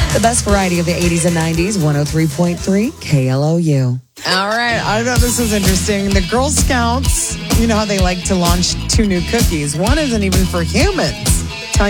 The best variety of the 80s and 90s, 103.3 KLOU. All right. I thought this was interesting. The Girl Scouts, you know how they like to launch 2 new cookies. One isn't even for humans.